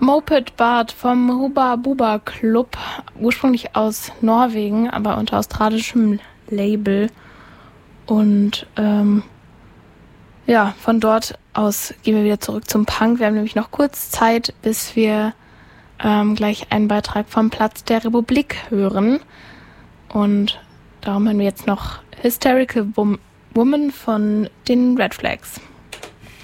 Moped Bart vom Hubba Bubba Club, ursprünglich aus Norwegen, aber unter australischem Label. Und von dort aus gehen wir wieder zurück zum Punk. Wir haben nämlich noch kurz Zeit, bis wir gleich einen Beitrag vom Platz der Republik hören. Und darum hören wir jetzt noch Hysterical Woman von den Red Flags.